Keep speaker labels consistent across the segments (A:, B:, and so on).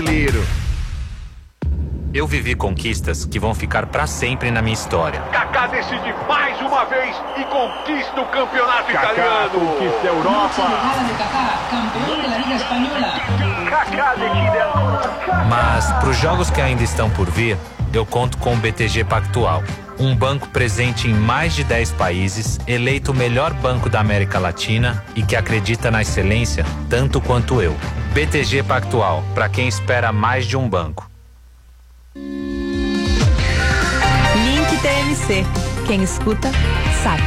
A: Eu vivi conquistas que vão ficar pra sempre na minha história.
B: Kaká decide mais uma vez e conquista o campeonato italiano.
C: Conquista a Europa.
B: Kaká decide agora.
A: Mas pros jogos que ainda estão por vir, eu conto com o BTG Pactual. Um banco presente em mais de 10 países, eleito o melhor banco da América Latina e que acredita na excelência tanto quanto eu. BTG Pactual, para quem espera mais de um banco.
D: Link TMC. Quem escuta, sabe.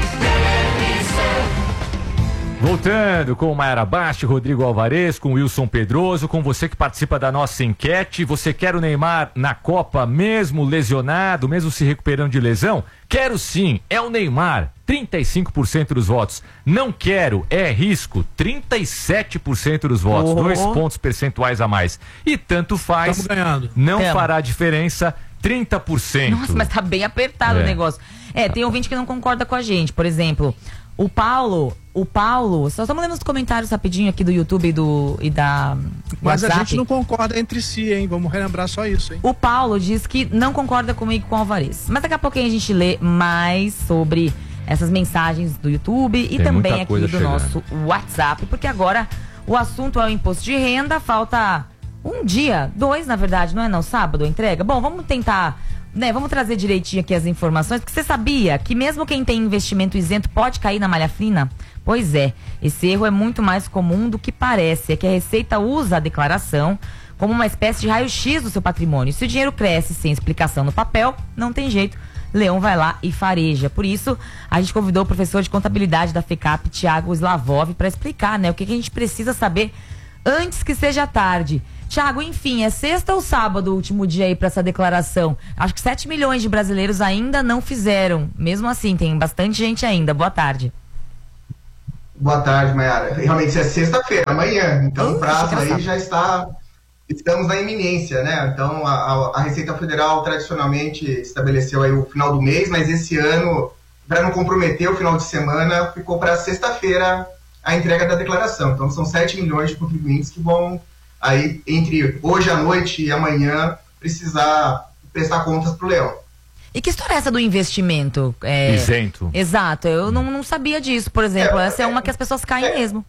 C: Voltando com Mayara Basti, Rodrigo Alvarez, com Wilson Pedroso, com você que participa da nossa enquete. Você quer o Neymar na Copa mesmo lesionado, mesmo se recuperando de lesão? Quero sim, é o Neymar, 35% dos votos. Não quero, é risco, 37% dos votos, 2 pontos percentuais a mais. E tanto faz, não fará diferença, 30%.
D: Nossa, mas tá bem apertado o negócio. Tem ouvinte que não concorda com a gente, por exemplo... O Paulo, só estamos lendo os comentários rapidinho aqui do YouTube e da
E: Mas
D: WhatsApp.
E: a gente não concorda entre si, hein? Vamos relembrar só isso, hein?
D: O Paulo diz que não concorda comigo com o Alvarez. Mas daqui a pouquinho a gente lê mais sobre essas mensagens do YouTube e também aqui do nosso WhatsApp, porque agora o assunto é o imposto de renda, falta um dia, 2 na verdade, não é não? Sábado a entrega? Bom, vamos tentar... vamos trazer direitinho aqui as informações, porque você sabia que mesmo quem tem investimento isento pode cair na malha fina? Pois é, esse erro é muito mais comum do que parece, é que a Receita usa a declaração como uma espécie de raio-x do seu patrimônio. Se o dinheiro cresce sem explicação no papel, não tem jeito, Leão vai lá e fareja. Por isso, a gente convidou o professor de contabilidade da FECAP, Thiago Slavov, para explicar, o que a gente precisa saber antes que seja tarde. Thiago, enfim, é sexta ou sábado o último dia aí para essa declaração? Acho que 7 milhões de brasileiros ainda não fizeram. Mesmo assim, tem bastante gente ainda. Boa tarde.
F: Boa tarde, Mayara. Realmente é sexta-feira, amanhã. Então o prazo aí já está... Estamos na iminência, né? Então a Receita Federal tradicionalmente estabeleceu aí o final do mês, mas esse ano, para não comprometer o final de semana, ficou para sexta-feira a entrega da declaração. Então são 7 milhões de contribuintes que vão... aí, entre hoje à noite e amanhã, precisar prestar contas pro Leão.
D: E que história é essa do investimento?
C: Isento.
D: Exato, eu não sabia disso, por exemplo. Essa é uma que as pessoas caem mesmo.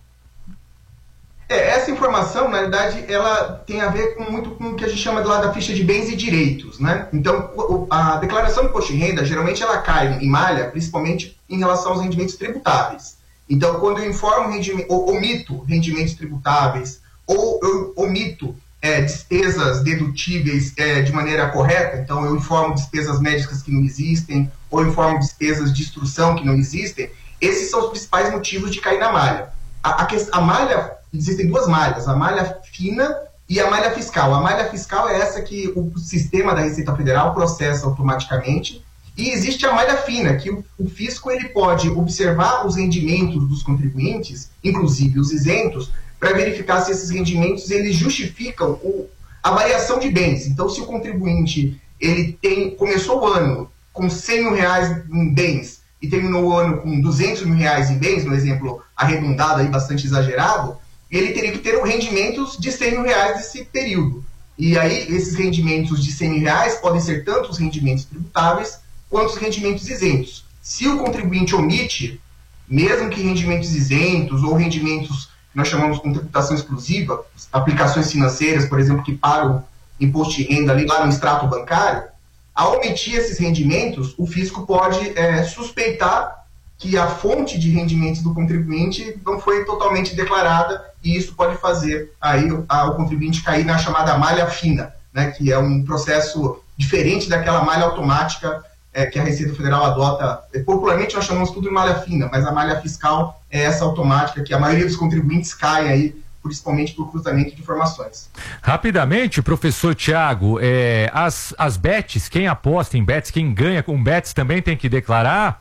F: Essa informação, na verdade, ela tem a ver muito com o que a gente chama lá da ficha de bens e direitos, né? Então, a declaração de imposto de renda, geralmente ela cai em malha, principalmente em relação aos rendimentos tributáveis. Então, quando eu informo omito rendimentos tributáveis, ou eu omito despesas dedutíveis de maneira correta, então eu informo despesas médicas que não existem, ou informo despesas de instrução que não existem, esses são os principais motivos de cair na malha. A malha, existem 2 malhas, a malha fina e a malha fiscal. A malha fiscal é essa que o sistema da Receita Federal processa automaticamente, e existe a malha fina, que o fisco ele pode observar os rendimentos dos contribuintes, inclusive os isentos, para verificar se esses rendimentos eles justificam a variação de bens. Então, se o contribuinte ele começou o ano com 100 mil reais em bens e terminou o ano com 200 mil reais em bens, no exemplo arredondado, aí, bastante exagerado, ele teria que ter rendimentos de 100 mil reais nesse período. E aí, esses rendimentos de 100 mil reais podem ser tanto os rendimentos tributáveis quanto os rendimentos isentos. Se o contribuinte omite, mesmo que rendimentos isentos ou rendimentos que nós chamamos com tributação exclusiva, aplicações financeiras, por exemplo, que pagam imposto de renda ali lá no extrato bancário, ao omitir esses rendimentos, o fisco pode suspeitar que a fonte de rendimentos do contribuinte não foi totalmente declarada, e isso pode fazer aí o contribuinte cair na chamada malha fina, né, que é um processo diferente daquela malha automática que a Receita Federal adota. Popularmente nós chamamos tudo de malha fina, mas a malha fiscal é essa automática que a maioria dos contribuintes cai aí, principalmente por cruzamento de informações.
C: Rapidamente, professor Thiago, as bets, quem aposta em bets, quem ganha com bets também tem que declarar?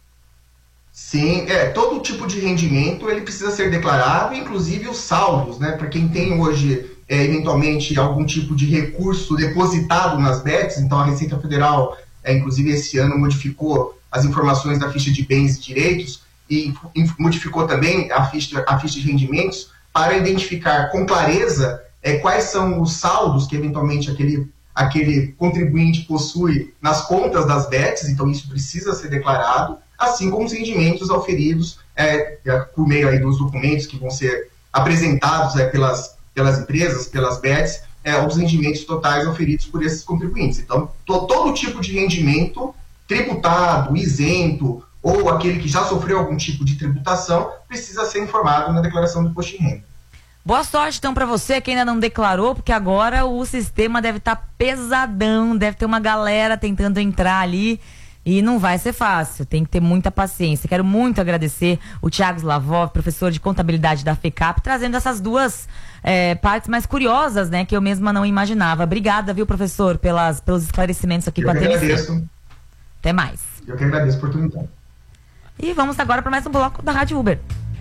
F: Sim, todo tipo de rendimento ele precisa ser declarado, inclusive os saldos, né? Para quem tem hoje, eventualmente, algum tipo de recurso depositado nas bets, então a Receita Federal, inclusive esse ano, modificou as informações da ficha de bens e direitos e modificou também a ficha de rendimentos para identificar com clareza quais são os saldos que eventualmente aquele contribuinte possui nas contas das bets, então isso precisa ser declarado, assim como os rendimentos auferidos por meio aí dos documentos que vão ser apresentados pelas empresas, pelas bets, os rendimentos totais auferidos por esses contribuintes. Então, todo tipo de rendimento tributado, isento, ou aquele que já sofreu algum tipo de tributação, precisa ser informado na declaração do imposto de renda.
D: Boa sorte, então, para você que ainda não declarou, porque agora o sistema deve estar pesadão, deve ter uma galera tentando entrar ali e não vai ser fácil, tem que ter muita paciência. Quero muito agradecer o Thiago Slavov, professor de contabilidade da FECAP, trazendo essas duas partes mais curiosas, né, que eu mesma não imaginava. Obrigada, viu, professor, pelos esclarecimentos aqui com a TMC.
F: Eu que agradeço.
D: Até mais.
F: Eu que agradeço a oportunidade.
D: E vamos agora para mais um bloco da Rádio Uber.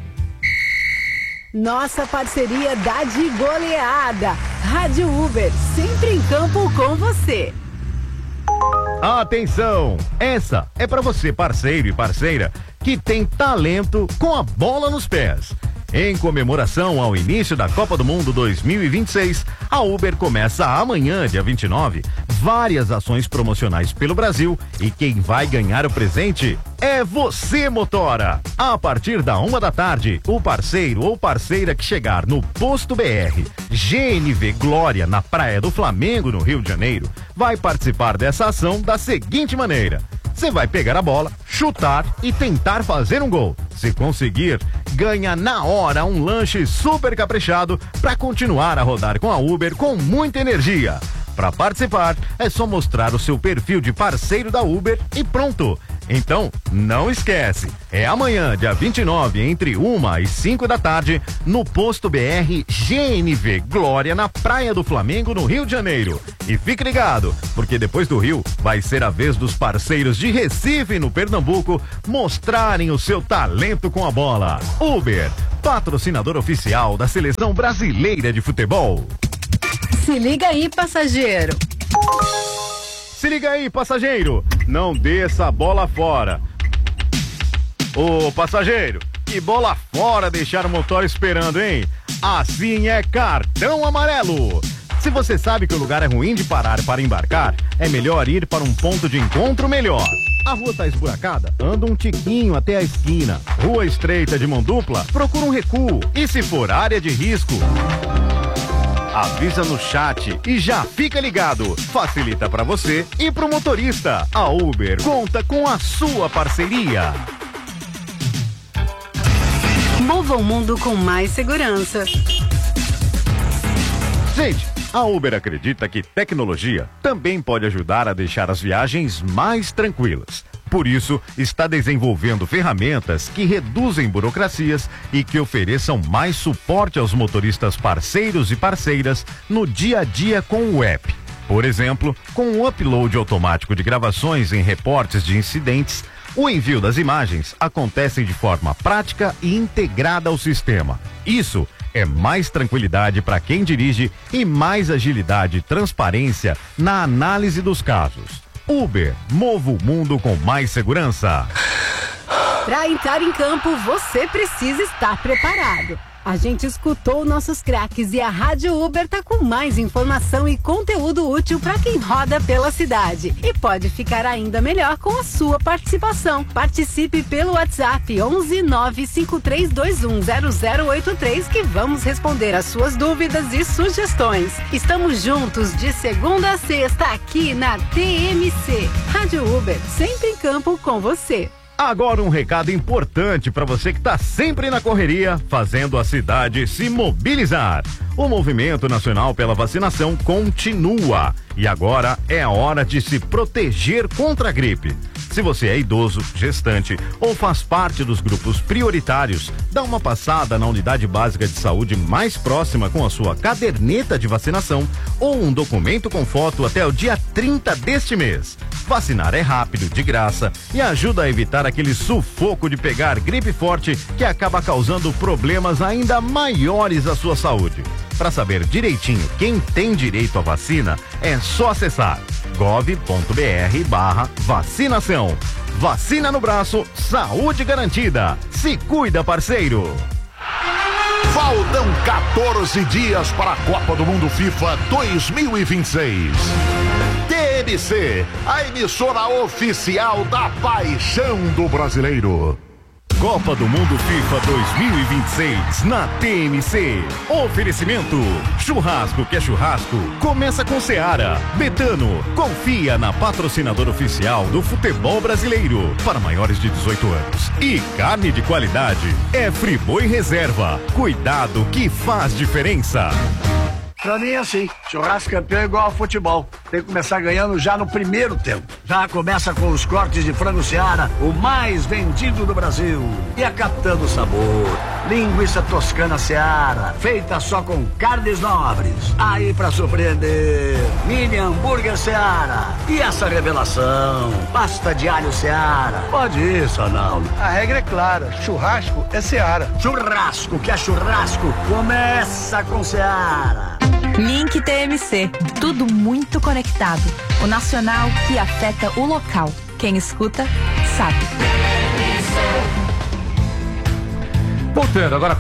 G: Nossa parceria dá de goleada. Rádio Uber, sempre em campo com você.
H: Atenção! Essa é para você, parceiro e parceira, que tem talento com a bola nos pés. Em comemoração ao início da Copa do Mundo 2026, a Uber começa amanhã, dia 29, várias ações promocionais pelo Brasil e quem vai ganhar o presente é você, motora! A partir da 13h, o parceiro ou parceira que chegar no Posto BR GNV Glória, na Praia do Flamengo, no Rio de Janeiro, vai participar dessa ação da seguinte maneira: você vai pegar a bola, chutar e tentar fazer um gol. Se conseguir, ganha na hora um lanche super caprichado para continuar a rodar com a Uber com muita energia. Para participar, é só mostrar o seu perfil de parceiro da Uber e pronto. Então, não esquece, é amanhã, dia 29, entre 1 e 5 da tarde, no Posto BR GNV Glória, na Praia do Flamengo, no Rio de Janeiro. E fique ligado, porque depois do Rio, vai ser a vez dos parceiros de Recife, no Pernambuco, mostrarem o seu talento com a bola. Uber, patrocinador oficial da Seleção Brasileira de Futebol.
G: Se liga aí, passageiro.
H: Se liga aí, passageiro. Não desça a bola fora. Ô, passageiro, que bola fora deixar o motor esperando, hein? Assim é cartão amarelo. Se você sabe que o lugar é ruim de parar para embarcar, é melhor ir para um ponto de encontro melhor. A rua tá esburacada? Anda um tiquinho até a esquina. Rua estreita de mão dupla? Procura um recuo. E se for área de risco, avisa no chat e já fica ligado. Facilita para você e pro motorista. A Uber conta com a sua parceria.
G: Mova o mundo com mais segurança.
H: Gente, a Uber acredita que tecnologia também pode ajudar a deixar as viagens mais tranquilas. Por isso, está desenvolvendo ferramentas que reduzem burocracias e que ofereçam mais suporte aos motoristas parceiros e parceiras no dia a dia com o app. Por exemplo, com o upload automático de gravações em reportes de incidentes, o envio das imagens acontece de forma prática e integrada ao sistema. Isso é mais tranquilidade para quem dirige e mais agilidade e transparência na análise dos casos. Uber, mova o mundo com mais segurança.
G: Para entrar em campo, você precisa estar preparado. A gente escutou nossos craques e a Rádio Uber tá com mais informação e conteúdo útil para quem roda pela cidade. E pode ficar ainda melhor com a sua participação. Participe pelo WhatsApp 11 95321 0083 que vamos responder as suas dúvidas e sugestões. Estamos juntos de segunda a sexta aqui na TMC. Rádio Uber, sempre em campo com você.
H: Agora um recado importante para você que está sempre na correria, fazendo a cidade se mobilizar. O movimento nacional pela vacinação continua e agora é a hora de se proteger contra a gripe. Se você é idoso, gestante ou faz parte dos grupos prioritários, dá uma passada na unidade básica de saúde mais próxima com a sua caderneta de vacinação ou um documento com foto até o dia 30 deste mês. Vacinar é rápido, de graça e ajuda a evitar aquele sufoco de pegar gripe forte que acaba causando problemas ainda maiores à sua saúde. Para saber direitinho quem tem direito à vacina, é só acessar gov.br/vacinação. Vacina no braço, saúde garantida. Se cuida, parceiro.
I: Faltam 14 dias para a Copa do Mundo FIFA 2026. TMC, a emissora oficial da paixão do brasileiro.
H: Copa do Mundo FIFA 2026 na TMC. Oferecimento: churrasco que é churrasco, começa com Seara. Betano, confia na patrocinadora oficial do futebol brasileiro para maiores de 18 anos. E carne de qualidade é Friboi Reserva. Cuidado que faz diferença.
J: Pra mim é assim, churrasco campeão é igual ao futebol. Tem que começar ganhando já no primeiro tempo. Já começa com os cortes de frango Seara, o mais vendido do Brasil. E a capitã do sabor, linguiça toscana Seara, feita só com carnes nobres. Aí pra surpreender, mini hambúrguer Seara. E essa revelação, pasta de alho Seara. Pode ir, Sonaldo.
E: A regra é clara, churrasco é Seara.
J: Churrasco que é churrasco, começa com Seara.
K: Link TMC, tudo muito conectado. O nacional que afeta o local. Quem escuta, sabe.
C: Voltando, agora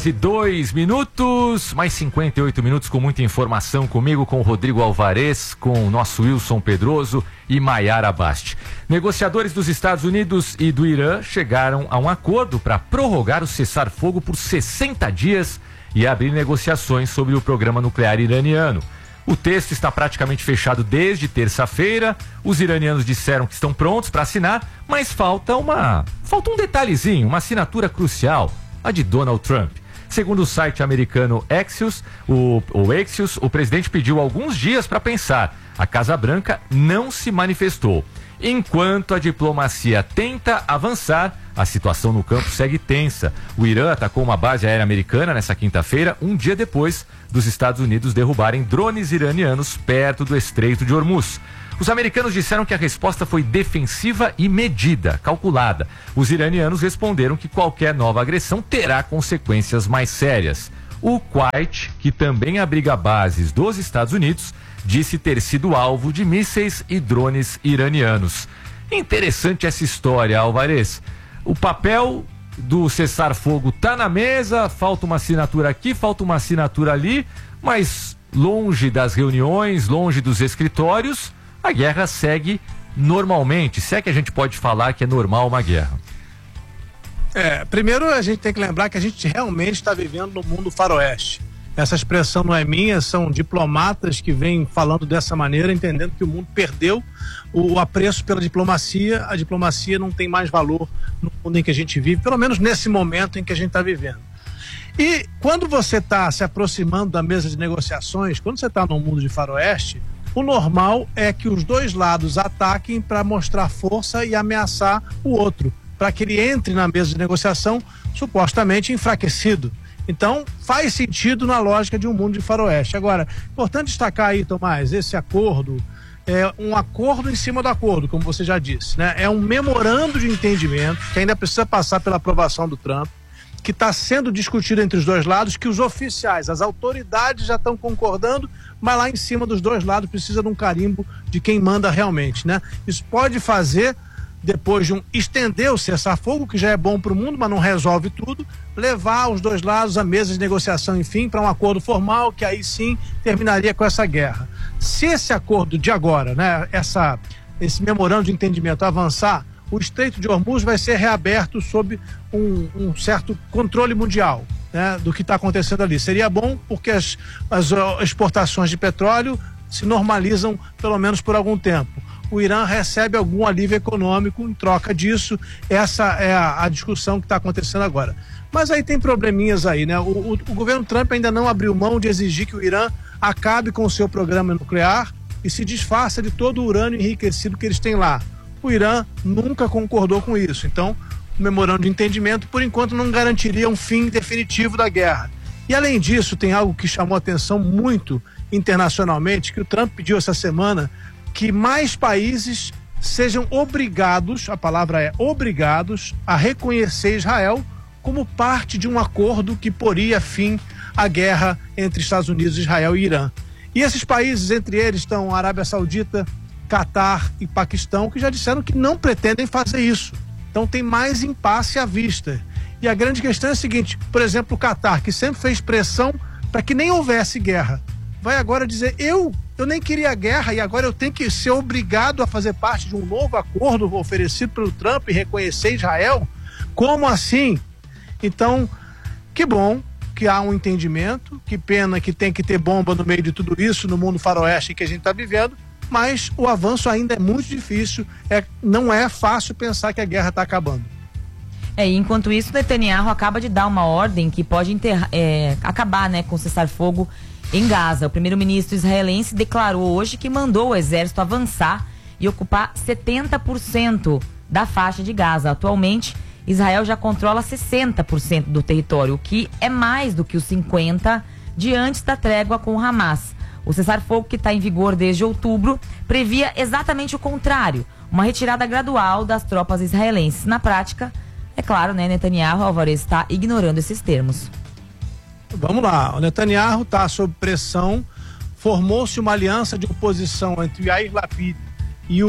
C: 4h02, mais 58 minutos com muita informação comigo, com o Rodrigo Alvarez, com o nosso Wilson Pedroso e Maiara Basti. Negociadores dos Estados Unidos e do Irã chegaram a um acordo para prorrogar o cessar-fogo por 60 dias e abrir negociações sobre o programa nuclear iraniano. O texto está praticamente fechado desde terça-feira. Os iranianos disseram que estão prontos para assinar, mas falta um detalhezinho, uma assinatura crucial, a de Donald Trump. Segundo o site americano Axios, o presidente pediu alguns dias para pensar. A Casa Branca não se manifestou. Enquanto a diplomacia tenta avançar, a situação no campo segue tensa. O Irã atacou uma base aérea americana nessa quinta-feira, um dia depois dos Estados Unidos derrubarem drones iranianos perto do Estreito de Hormuz. Os americanos disseram que a resposta foi defensiva e medida, calculada. Os iranianos responderam que qualquer nova agressão terá consequências mais sérias. O Kuwait, que também abriga bases dos Estados Unidos, disse ter sido alvo de mísseis e drones iranianos. Interessante essa história, Alvarez. O papel do cessar-fogo tá na mesa, falta uma assinatura aqui, falta uma assinatura ali, mas longe das reuniões, longe dos escritórios, a guerra segue normalmente. Se é que a gente pode falar que é normal uma guerra.
E: Primeiro a gente tem que lembrar que a gente realmente está vivendo no mundo faroeste. Essa expressão não é minha, são diplomatas que vêm falando dessa maneira, entendendo que o mundo perdeu o apreço pela diplomacia. A diplomacia não tem mais valor no mundo em que a gente vive, pelo menos nesse momento em que a gente está vivendo. E quando você está se aproximando da mesa de negociações, quando você está no mundo de faroeste, o normal é que os dois lados ataquem para mostrar força e ameaçar o outro, para que ele entre na mesa de negociação supostamente enfraquecido. Então, faz sentido na lógica de um mundo de faroeste. Agora, importante destacar aí, Tomás, esse acordo é um acordo em cima do acordo, como você já disse, né? É um memorando de entendimento que ainda precisa passar pela aprovação do Trump, que está sendo discutido entre os dois lados, que os oficiais, as autoridades já estão concordando, mas lá em cima dos dois lados precisa de um carimbo de quem manda realmente, né? Isso pode fazer, depois de estender o cessar-fogo, que já é bom para o mundo, mas não resolve tudo, levar os dois lados à mesa de negociação, enfim, para um acordo formal, que aí sim terminaria com essa guerra. Se esse acordo de agora, né, esse memorando de entendimento avançar, o Estreito de Hormuz vai ser reaberto sob um certo controle mundial, né, do que está acontecendo ali. Seria bom porque as exportações de petróleo se normalizam pelo menos por algum tempo. O Irã recebe algum alívio econômico em troca disso. Essa é a discussão que está acontecendo agora. Mas aí tem probleminhas aí, né? O governo Trump ainda não abriu mão de exigir que o Irã acabe com o seu programa nuclear e se desfaça de todo o urânio enriquecido que eles têm lá. O Irã nunca concordou com isso. Então, o memorando de entendimento, por enquanto, não garantiria um fim definitivo da guerra. E, além disso, tem algo que chamou atenção muito internacionalmente, que o Trump pediu essa semana, que mais países sejam obrigados, a palavra é obrigados, a reconhecer Israel como parte de um acordo que poria fim à guerra entre Estados Unidos, Israel e Irã. E esses países, entre eles, estão a Arábia Saudita, Catar e Paquistão, que já disseram que não pretendem fazer isso. Então tem mais impasse à vista. E a grande questão é a seguinte, por exemplo, o Catar, que sempre fez pressão para que nem houvesse guerra, vai agora dizer, eu nem queria guerra e agora eu tenho que ser obrigado a fazer parte de um novo acordo oferecido pelo Trump e reconhecer Israel? Como assim? Então, que bom que há um entendimento, que pena que tem que ter bomba no meio de tudo isso, no mundo faroeste que a gente está vivendo, mas o avanço ainda é muito difícil, não é fácil pensar que a guerra está acabando.
D: E enquanto isso, Netanyahu acaba de dar uma ordem que pode acabar, com o cessar-fogo em Gaza. O primeiro-ministro israelense declarou hoje que mandou o exército avançar e ocupar 70% da faixa de Gaza. Atualmente, Israel já controla 60% do território, o que é mais do que os 50% de antes da trégua com o Hamas. O cessar-fogo, que está em vigor desde outubro, previa exatamente o contrário, uma retirada gradual das tropas israelenses. Na prática, é claro, Netanyahu, Alvarez, está ignorando esses termos.
E: Vamos lá, o Netanyahu está sob pressão, formou-se uma aliança de oposição entre o Yair Lapid e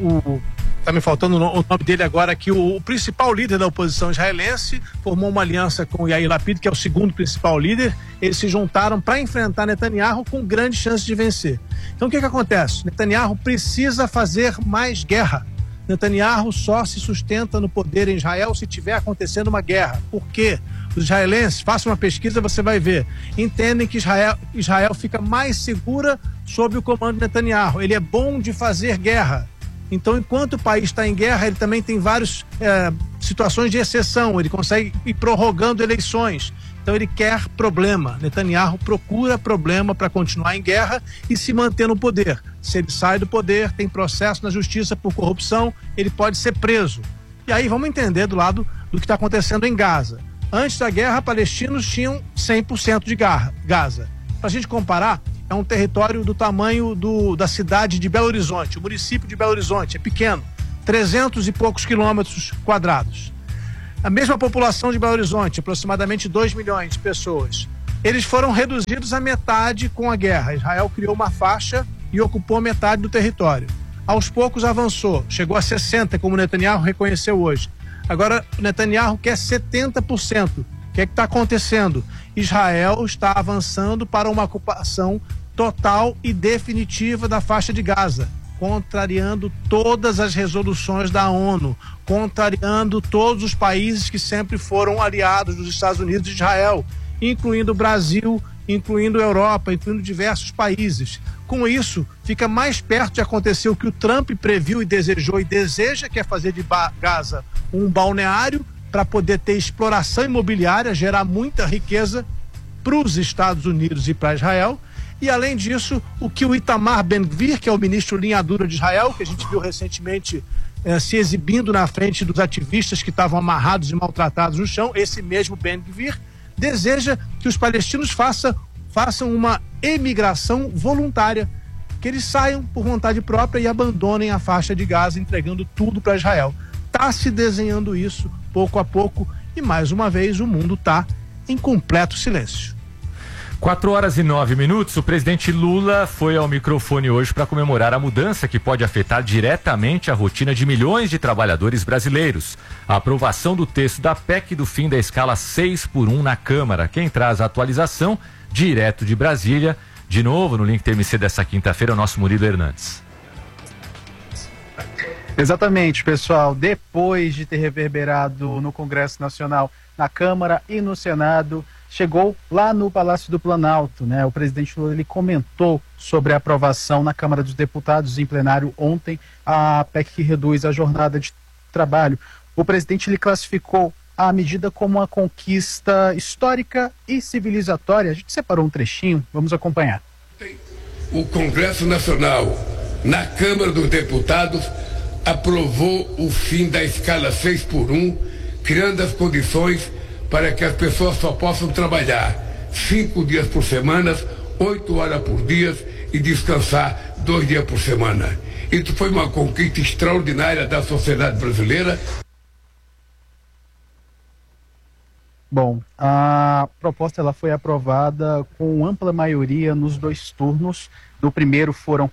E: tá me faltando o nome dele agora aqui, o principal líder da oposição israelense, formou uma aliança com o Yair Lapid, que é o segundo principal líder. Eles se juntaram para enfrentar Netanyahu com grande chance de vencer. Então o que acontece? Netanyahu precisa fazer mais guerra. Netanyahu só se sustenta no poder em Israel se tiver acontecendo uma guerra. Por quê? Os israelenses, façam uma pesquisa, você vai ver, entendem que Israel fica mais segura sob o comando de Netanyahu. Ele é bom de fazer guerra. Então, enquanto o país está em guerra, ele também tem várias situações de exceção. Ele consegue ir prorrogando eleições. Então, ele quer problema. Netanyahu procura problema para continuar em guerra e se manter no poder. Se ele sai do poder, tem processo na justiça por corrupção, ele pode ser preso. E aí, vamos entender do lado do que está acontecendo em Gaza. Antes da guerra, palestinos tinham 100% de Gaza. Para a gente comparar, é um território do tamanho da cidade de Belo Horizonte. O município de Belo Horizonte é pequeno, 300 e poucos quilômetros quadrados. A mesma população de Belo Horizonte, aproximadamente 2 milhões de pessoas. Eles foram reduzidos à metade com a guerra. Israel criou uma faixa e ocupou metade do território. Aos poucos avançou, chegou a 60%, como Netanyahu reconheceu hoje. Agora, Netanyahu quer 70%. O que é que está acontecendo? Israel está avançando para uma ocupação total e definitiva da faixa de Gaza, contrariando todas as resoluções da ONU, contrariando todos os países que sempre foram aliados dos Estados Unidos e Israel, incluindo o Brasil, incluindo a Europa, incluindo diversos países. Com isso, fica mais perto de acontecer o que o Trump previu e desejou e deseja, que é fazer de Gaza um balneário para poder ter exploração imobiliária, gerar muita riqueza para os Estados Unidos e para Israel. E, além disso, o que o Itamar Ben-Gvir, que é o ministro linha dura de Israel, que a gente viu recentemente se exibindo na frente dos ativistas que estavam amarrados e maltratados no chão, esse mesmo Ben-Gvir deseja que os palestinos façam uma emigração voluntária, que eles saiam por vontade própria e abandonem a faixa de Gaza, entregando tudo para Israel. Está se desenhando isso pouco a pouco e, mais uma vez, o mundo está em completo silêncio.
C: 4h09. O presidente Lula foi ao microfone hoje para comemorar a mudança que pode afetar diretamente a rotina de milhões de trabalhadores brasileiros. A aprovação do texto da PEC do fim da escala 6x1 na Câmara. Quem traz a atualização, direto de Brasília, de novo no Link TMC dessa quinta-feira, o nosso Murilo Hernandes.
L: Exatamente, pessoal. Depois de ter reverberado no Congresso Nacional, na Câmara e no Senado, chegou lá no Palácio do Planalto, né? O presidente Lula, ele comentou sobre a aprovação na Câmara dos Deputados em plenário ontem, a PEC que reduz a jornada de trabalho. O presidente, ele classificou a medida como uma conquista histórica e civilizatória. A gente separou um trechinho, vamos acompanhar.
M: O Congresso Nacional, na Câmara dos Deputados, aprovou o fim da escala 6x1, criando as condições para que as pessoas só possam trabalhar 5 dias por semana, 8 horas por dia e descansar 2 dias por semana. Isso foi uma conquista extraordinária da sociedade brasileira.
L: Bom, a proposta ela foi aprovada com ampla maioria nos 2 turnos. No primeiro foram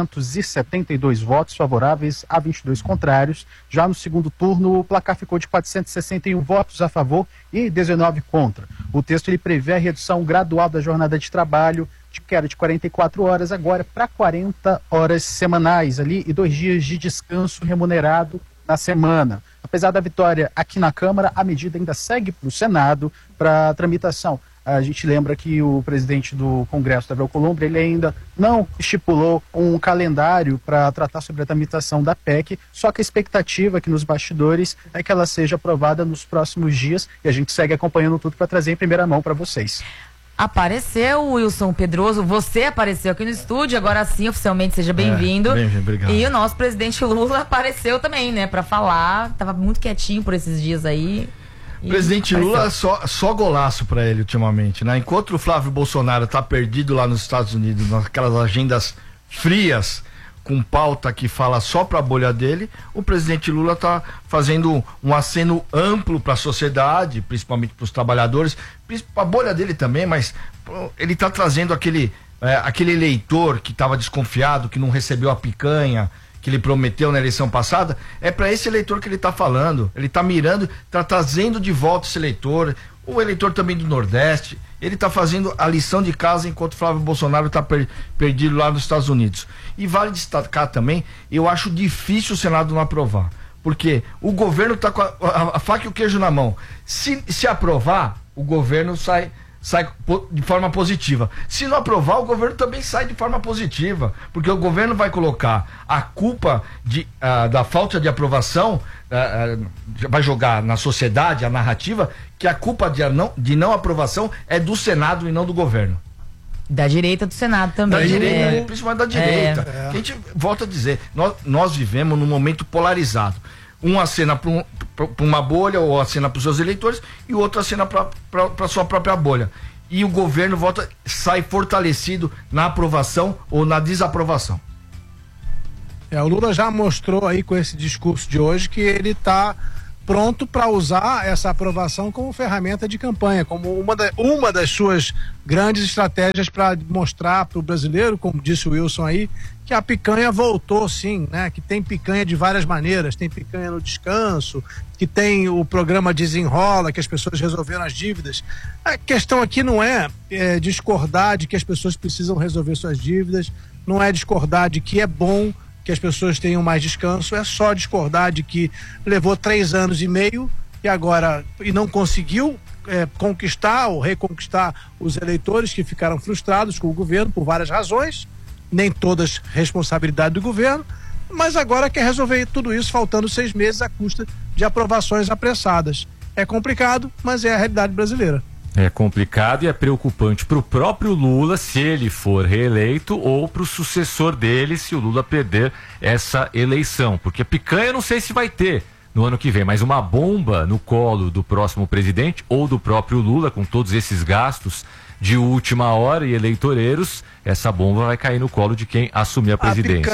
L: 472 votos favoráveis a 22 contrários. Já no segundo turno, o placar ficou de 461 votos a favor e 19 contra. O texto ele prevê a redução gradual da jornada de trabalho, que era de 44 horas, agora para 40 horas semanais ali e 2 dias de descanso remunerado na semana. Apesar da vitória aqui na Câmara, a medida ainda segue para o Senado para tramitação. A gente lembra que o presidente do Congresso, Davi Alcolumbre, ele ainda não estipulou um calendário para tratar sobre a tramitação da PEC, só que a expectativa aqui nos bastidores é que ela seja aprovada nos próximos dias e a gente segue acompanhando tudo para trazer em primeira mão para vocês.
D: Apareceu, Wilson Pedroso, você apareceu aqui no estúdio, agora sim, oficialmente, seja bem-vindo.
N: Obrigado.
D: E o nosso presidente Lula apareceu também, né, para falar, tava muito quietinho por esses dias aí.
N: Presidente Lula, só golaço pra ele ultimamente, né? Enquanto o Flávio Bolsonaro tá perdido lá nos Estados Unidos, naquelas agendas frias, com pauta que fala só pra bolha dele, o presidente Lula tá fazendo um aceno amplo pra sociedade, principalmente pros trabalhadores, pra bolha dele também, mas ele tá trazendo aquele eleitor que tava desconfiado, que não recebeu a picanha, que ele prometeu na eleição passada, é para esse eleitor que ele está falando. Ele está mirando, está trazendo de volta esse eleitor, o eleitor também do Nordeste. Ele está fazendo a lição de casa enquanto Flávio Bolsonaro está perdido lá nos Estados Unidos. E vale destacar também, eu acho difícil o Senado não aprovar, porque o governo está com a faca e o queijo na mão. Se aprovar, o governo sai de forma positiva. Se não aprovar, o governo também sai de forma positiva, porque o governo vai colocar a culpa da falta de aprovação, vai jogar na sociedade a narrativa que a culpa de não aprovação é do Senado e não do governo.
D: Da direita do Senado também.
N: Da direita, principalmente da direita. A gente volta a dizer, nós vivemos num momento polarizado. Um acena para uma bolha ou acena para os seus eleitores e o outro acena para sua própria bolha. E o governo sai fortalecido na aprovação ou na desaprovação.
E: O Lula já mostrou aí com esse discurso de hoje que ele está pronto para usar essa aprovação como ferramenta de campanha, como uma das suas grandes estratégias para mostrar para o brasileiro, como disse o Wilson aí, que a picanha voltou sim, né? Que tem picanha de várias maneiras, tem picanha no descanso, que tem o programa Desenrola, que as pessoas resolveram as dívidas. A questão aqui não é discordar de que as pessoas precisam resolver suas dívidas, não é discordar de que é bom que as pessoas tenham mais descanso, é só discordar de que levou 3 anos e meio e não conseguiu conquistar ou reconquistar os eleitores que ficaram frustrados com o governo por várias razões, nem todas responsabilidade do governo, mas agora quer resolver tudo isso faltando 6 meses à custa de aprovações apressadas. É complicado, mas é a realidade brasileira.
C: É complicado e é preocupante para o próprio Lula, se ele for reeleito, ou para o sucessor dele, se o Lula perder essa eleição. Porque picanha eu não sei se vai ter no ano que vem, mas uma bomba no colo do próximo presidente ou do próprio Lula, com todos esses gastos de última hora e eleitoreiros, essa bomba vai cair no colo de quem assumir a presidência.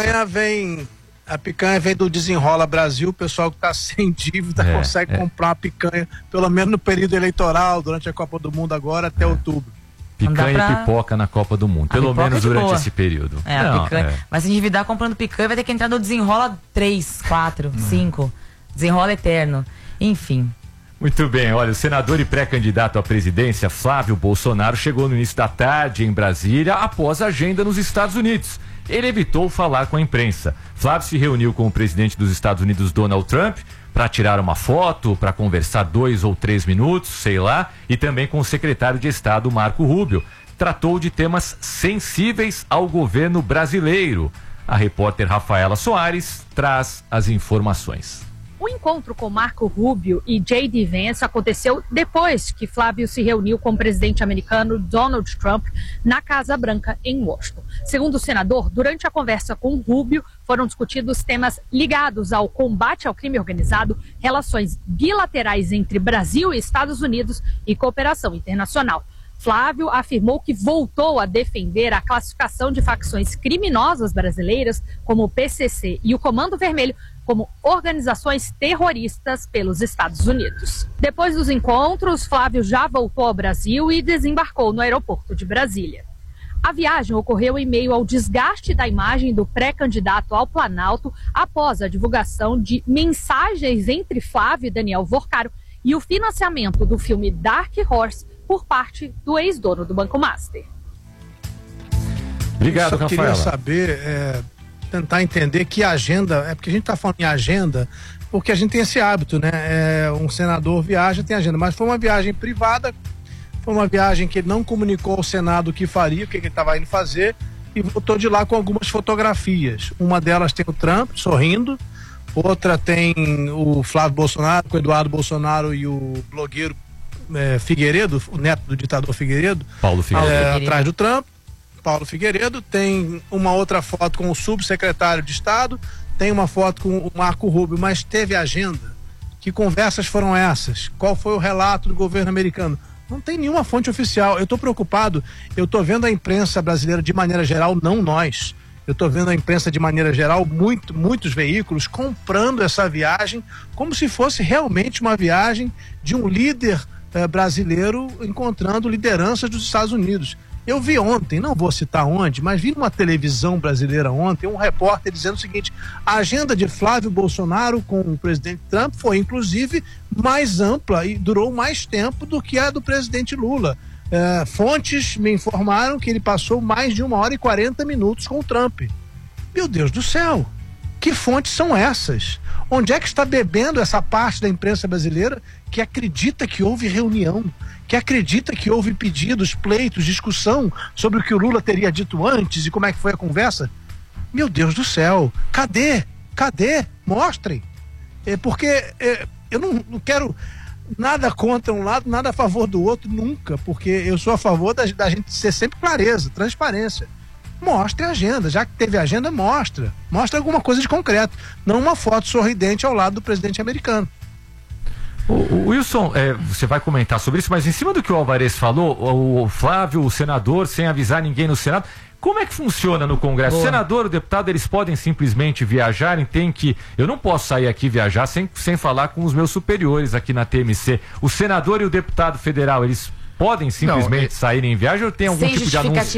E: A picanha vem do Desenrola Brasil, o pessoal que está sem dívida consegue comprar a picanha, pelo menos no período eleitoral, durante a Copa do Mundo agora, até outubro.
C: Picanha e pipoca na Copa do Mundo, pelo menos durante esse período.
D: A picanha. Vai se endividar comprando picanha, vai ter que entrar no Desenrola 3, 4, 5. Desenrola eterno. Enfim.
C: Muito bem, olha, o senador e pré-candidato à presidência, Flávio Bolsonaro, chegou no início da tarde em Brasília após a agenda nos Estados Unidos. Ele evitou falar com a imprensa. Flávio se reuniu com o presidente dos Estados Unidos, Donald Trump, para tirar uma foto, para conversar 2 ou 3 minutos, sei lá, e também com o secretário de Estado, Marco Rubio. Tratou de temas sensíveis ao governo brasileiro. A repórter Rafaela Soares traz as informações.
O: O encontro com Marco Rubio e J.D. Vance aconteceu depois que Flávio se reuniu com o presidente americano Donald Trump na Casa Branca, em Washington. Segundo o senador, durante a conversa com Rubio, foram discutidos temas ligados ao combate ao crime organizado, relações bilaterais entre Brasil e Estados Unidos e cooperação internacional. Flávio afirmou que voltou a defender a classificação de facções criminosas brasileiras, como o PCC e o Comando Vermelho, como organizações terroristas pelos Estados Unidos. Depois dos encontros, Flávio já voltou ao Brasil e desembarcou no aeroporto de Brasília. A viagem ocorreu em meio ao desgaste da imagem do pré-candidato ao Planalto após a divulgação de mensagens entre Flávio e Daniel Vorcaro e o financiamento do filme Dark Horse por parte do ex-dono do Banco Master.
C: Obrigado,
E: Rafaela. Eu queria saber, tentar entender que agenda, porque a gente está falando em agenda, porque a gente tem esse hábito, né? Um senador viaja, tem agenda, mas foi uma viagem privada, foi uma viagem que ele não comunicou ao Senado o que faria, o que ele estava indo fazer, e voltou de lá com algumas fotografias. Uma delas tem o Trump sorrindo, outra tem o Flávio Bolsonaro, com o Eduardo Bolsonaro e o blogueiro Figueiredo, o neto do ditador Figueiredo,
C: Paulo Figueiredo.
E: atrás do Trump. Paulo Figueiredo, tem uma outra foto com o subsecretário de Estado, tem uma foto com o Marco Rubio, mas teve agenda? Que conversas foram essas? Qual foi o relato do governo americano? Não tem nenhuma fonte oficial. Eu estou preocupado, eu estou vendo a imprensa brasileira de maneira geral, não nós, eu estou vendo a imprensa de maneira geral, muitos veículos comprando essa viagem como se fosse realmente uma viagem de um líder brasileiro encontrando lideranças dos Estados Unidos. Eu vi ontem, não vou citar onde, mas vi numa televisão brasileira ontem, um repórter dizendo o seguinte: a agenda de Flávio Bolsonaro com o presidente Trump foi inclusive mais ampla e durou mais tempo do que a do presidente Lula. Fontes me informaram que ele passou mais de 1h40 com o Trump. Meu Deus do céu, que fontes são essas? Onde é que está bebendo essa parte da imprensa brasileira que acredita que houve reunião, que acredita que houve pedidos, pleitos, discussão sobre o que o Lula teria dito antes e como é que foi a conversa? Meu Deus do céu, cadê? Mostrem. Porque eu não quero nada contra um lado, nada a favor do outro, nunca, porque eu sou a favor da gente ser sempre clareza, transparência. Mostre a agenda, já que teve agenda, mostra alguma coisa de concreto, não uma foto sorridente ao lado do presidente americano.
C: O Wilson, você vai comentar sobre isso, mas em cima do que o Alvarez falou, o Flávio, o senador, sem avisar ninguém no Senado, como é que funciona no Congresso? Boa. O senador, o deputado, eles podem simplesmente viajar, eu não posso sair aqui viajar sem falar com os meus superiores aqui na TMC. O senador e o deputado federal, eles podem simplesmente saírem em viagem ou tem algum tipo de anúncio?